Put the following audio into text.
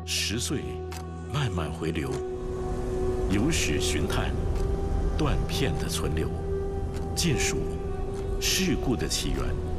10岁慢慢回流，有史寻探，断片的存留，尽数事故的起源。